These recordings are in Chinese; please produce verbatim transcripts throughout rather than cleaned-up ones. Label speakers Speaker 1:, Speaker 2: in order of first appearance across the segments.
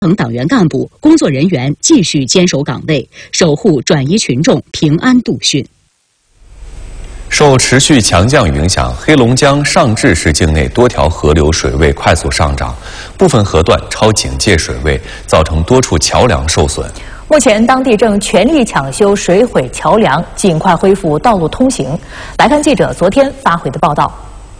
Speaker 1: 等党员干部、工作人员继续坚守岗位，守护转移群众平安度汛。
Speaker 2: 受持续强降雨影响，黑龙江尚志市境内多条河流水位快速上涨，部分河段超警戒水位，造成多处桥梁受损。
Speaker 3: 目前，当地正全力抢修水毁桥梁，尽快恢复道路通行。来看记者昨天发回的报道。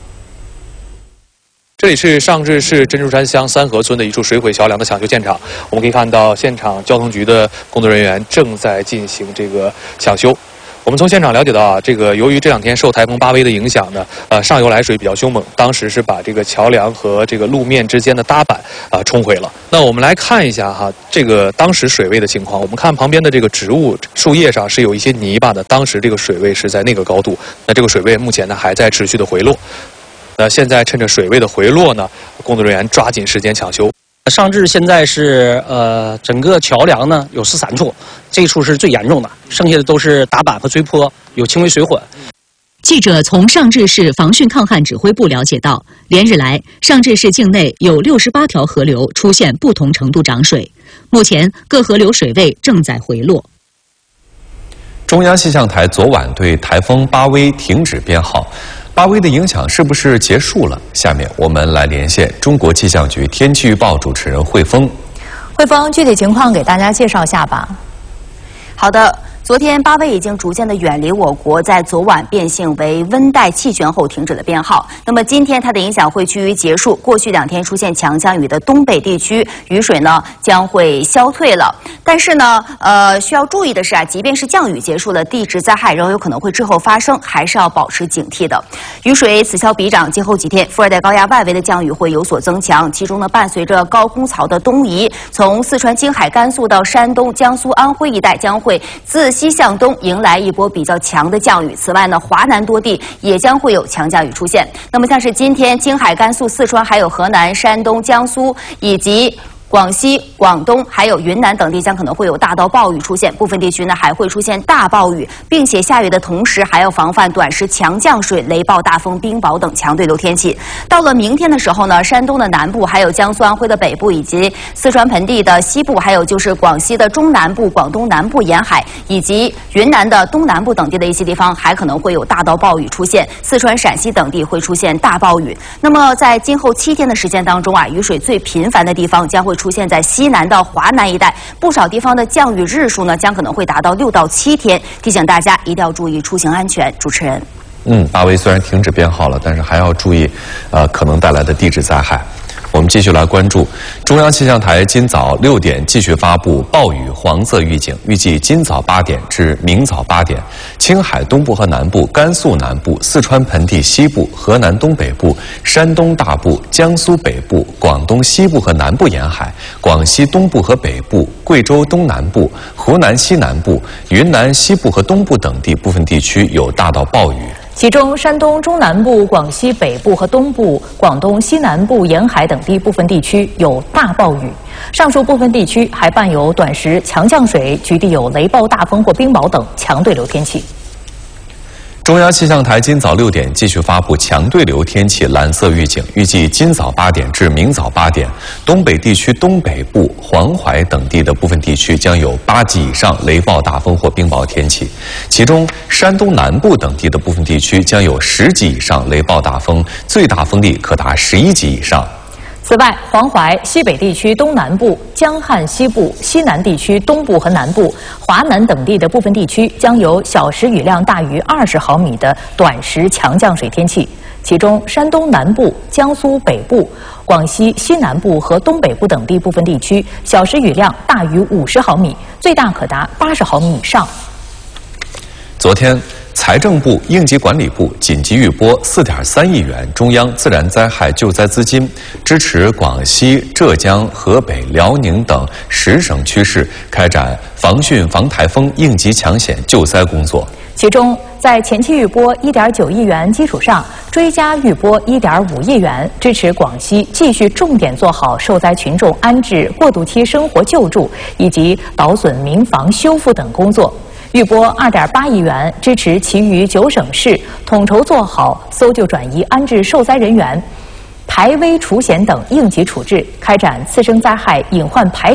Speaker 4: 这里是尚志市珍珠山乡三河村的一处水毁桥梁的抢修现场。我们可以看到，现场交通局的工作人员正在进行这个抢修。我们从现场了解到啊，这个由于这两天受台风巴威的影响呢，呃，上游来水比较凶猛，当时是把这个桥梁和这个路面之间的搭板啊、呃、冲毁了。那我们来看一下哈，这个当时水位的情况。我们看旁边的这个植物树叶上是有一些泥巴的，当时这个水位是在那个高度。那这个水位目前呢还在持续的回落。 那现在趁着水位的回落呢，工作人员抓紧时间抢修。
Speaker 5: 尚志现在是呃整个桥梁呢有十三处，这一处是最严重的，剩下的都是打板和追坡，有轻微水混。
Speaker 1: 记者从尚志市防汛抗旱指挥部了解到，连日来尚志市境内有六十八条河流出现不同程度涨水，目前各河流水位正在回落。
Speaker 2: 中央气象台昨晚对台风巴威停止编号，巴威的影响是不是结束了？下面我们来连线中国气象局天气预报主持人汇丰。
Speaker 3: 汇丰，具体情况给大家介绍一下吧。
Speaker 6: 好的。 昨天，巴威已经逐渐的远离我国，在昨晚变性为温带气旋后停止了编号。那么今天它的影响会趋于结束，过去两天出现强降雨的东北地区雨水呢将会消退了。但是呢，呃，需要注意的是啊，即便是降雨结束了，地质灾害仍有可能会之后发生，还是要保持警惕的。雨水此消彼长，今后几天副热带高压外围的降雨会有所增强，其中呢伴随着高空槽的东移，从四川、青海、甘肃到山东、江苏、安徽一带将会自 西向东迎来一波比较强的降雨。此外呢，华南多地也将会有强降雨出现。那么像是今天，青海、甘肃、四川，还有河南、山东、江苏以及 广西、广东还有云南等地将可能会有大到暴雨出现，部分地区呢还会出现大暴雨，并且下雨的同时还要防范短时强降水、雷暴、大风、冰雹等强对流天气。到了明天的时候呢，山东的南部、还有江苏、安徽的北部以及四川盆地的西部，还有就是广西的中南部、广东南部沿海以及云南的东南部等地的一些地方，还可能会有大到暴雨出现。四川、陕西等地会出现大暴雨。那么在今后七天的时间当中啊，雨水最频繁的地方将会 出现在西南到华南一带，不少地方的降雨日数呢，将可能会达到六到七天。提醒大家一定要注意出行安全。主持人，
Speaker 2: 嗯，巴威虽然停止编号了，但是还要注意，呃，可能带来的地质灾害。 我们继续来关注，中央气象台今早六点继续发布暴雨黄色预警，预计今早八点至明早八点，青海东部和南部、甘肃南部、四川盆地西部、河南东北部、山东大部、江苏北部、广东西部和南部沿海、广西东部和北部、贵州东南部、湖南西南部、云南西部和东部等地部分地区有大到暴雨。
Speaker 3: 其中，山东中南部、广西北部和东部、广东西南部沿海等地部分地区有大暴雨，上述部分地区还伴有短时强降水，局地有雷暴、大风或冰雹等强对流天气。
Speaker 2: 中央气象台今早六点继续发布强对流天气蓝色预警，预计今早八点至明早八点，东北地区东北部、黄淮等地的部分地区将有八级以上雷暴、大风或冰雹天气，其中山东南部等地的部分地区将有十级以上雷暴、大风，最大风力可达十一级以上。
Speaker 3: 此外，黄淮、西北地区东南部、江汉西部、西南地区东部和南部、华南等地的部分地区将有小时雨量大于二十毫米的短时强降水天气。其中，山东南部、江苏北部、广西西南部和东北部等地部分地区小时雨量大于五十毫米，最大可达八十毫米以上。
Speaker 2: 昨天， 财政部、应急管理部紧急预拨四点三亿元中央自然灾害救灾资金，支持广西、浙江、河北、辽宁等十省区市开展防汛防台风应急抢险救灾工作。
Speaker 3: 其中，在前期预拨一点九亿元基础上，追加预拨一点五亿元，支持广西继续重点做好受灾群众安置过渡期生活救助以及倒损民房修复等工作。 预拨二点八亿元，支持其余九省市统筹做好搜救、转移、安置受灾人员、排危除险等应急处置，开展次生灾害隐患排